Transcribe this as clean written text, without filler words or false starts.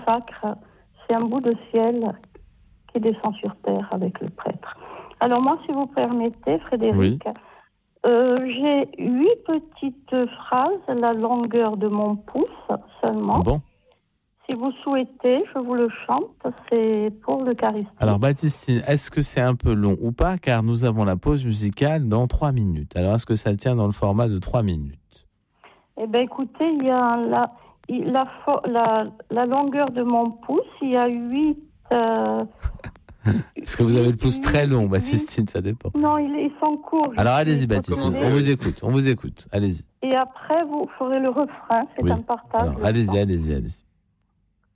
sacre, c'est un bout de ciel qui descend sur terre avec le prêtre. Alors moi, si vous permettez, Frédéric, j'ai 8 petites phrases, la longueur de mon pouce seulement. Bon. Si vous souhaitez, je vous le chante, c'est pour l'Eucharistie. Alors Baptistine, est-ce que c'est un peu long ou pas? Car nous avons la pause musicale dans 3 minutes. Alors est-ce que ça tient dans le format de 3 minutes? Eh bien écoutez, il y a la longueur de mon pouce, il y a 8... Est-ce que vous avez le pouce très long, Baptistine? Ça dépend. Non, ils sont courts. Alors allez-y Baptistine, on vous écoute, allez-y. Et après, vous ferez le refrain, c'est un partage. Alors, allez-y.